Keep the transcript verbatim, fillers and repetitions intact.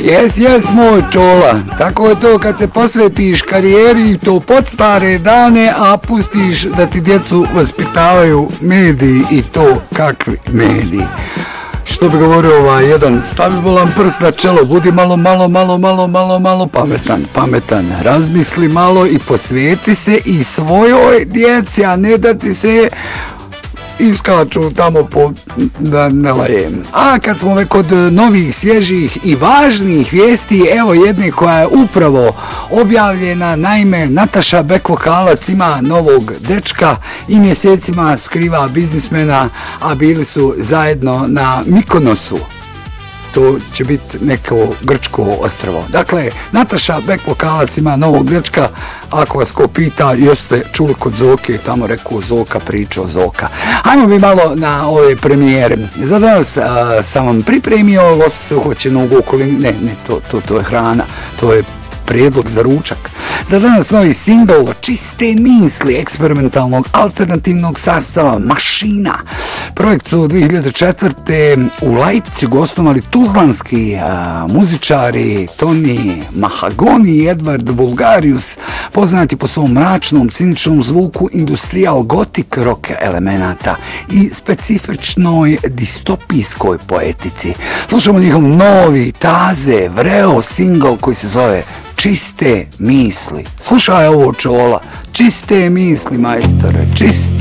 Jes, jes, moj čola. Tako je to kad se posvetiš karijeri, to pod stare dane, a pustiš da ti djecu vaspitavaju mediji i to kakvi mediji. Što bi govorio ovaj jedan, stavi volan prst na čelo, budi malo, malo, malo, malo, malo, malo pametan, pametan, razmisli malo i posveti se i svojoj djeci, a ne da ti se iskaču tamo po da ne lajem. A kad smo već kod novih, svježih i važnih vijesti, evo jedne koja je upravo objavljena, naime Nataša Bekvokalac ima novog dečka i mjesecima skriva biznismena, a bili su zajedno na Mikonosu. To će biti neko grčko ostrvo. Dakle, Nataša Bekvokalac ima novog dečka, ako vas ko pita, jeste čuli kod Zoke, tamo rekao Zoka, pričao Zoka. Ajmo bi malo na ove premijere. Za danas a, sam vam pripremio lososa uhoćenog u okolini, ne, ne, to, to, to je hrana, to je prijedlog za ručak. Za danas novi singl Čiste misli eksperimentalnog alternativnog sastava Mašina. Projekt su dvije hiljade četvrte u Leipzigu osnovali tuzlanski a, muzičari Toni Mahagoni i Edvard Vulgarius, poznati po svom mračnom, ciničnom zvuku, industrial gotik rock elemenata i specifičnoj distopijskoj poetici. Slušamo njihov novi, taze, vreo singl koji se zove Čiste misli. Slušaj ovo čola. Čiste misli, majstore, čiste.